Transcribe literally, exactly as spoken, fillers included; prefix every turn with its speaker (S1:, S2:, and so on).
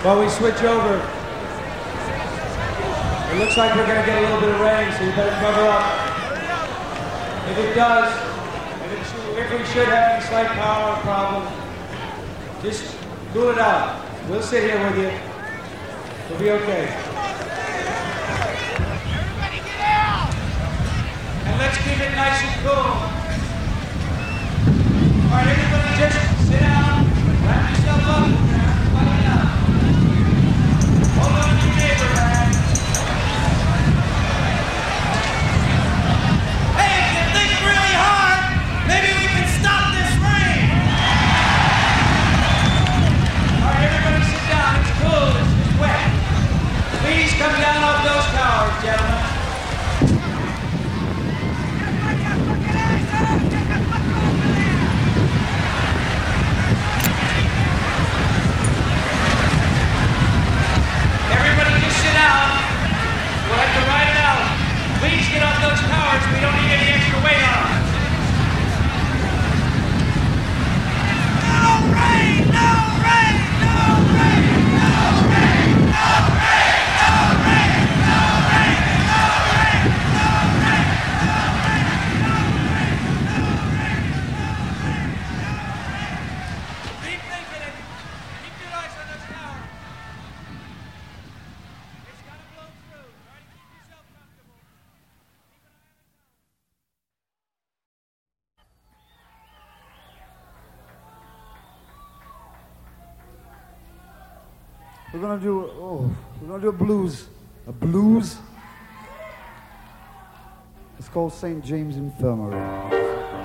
S1: While we switch over, it looks like we're going to get a little bit of rain, so you better cover up. If it does, if, it should, if we should have any slight power problem, just cool it out. We'll sit here with you. We'll be okay.
S2: Everybody get out!
S1: And let's keep it nice and cool. All right, everybody just sit down, wrap yourself up, everybody out. Hold on to your neighbor, man.
S2: Hey, if you think really hard, maybe we can stop this rain!
S1: All right, everybody sit down. It's cool. It's, it's wet. Please come down off those towers, gentlemen. Everybody just sit down. We'll have to ride it out. Please get off those towers. We don't need any extra weight on them.
S2: No rain! No rain! No rain! No rain! No rain! No rain! No rain! No rain! No rain! No rain! No rain! No rain! Keep thinking it. Keep your eyes on those towers. It's gonna blow through. Try to keep yourself comfortable. Keep an eye on the
S3: We're gonna do oh, we're gonna do a blues, a blues. It's called Saint James Infirmary.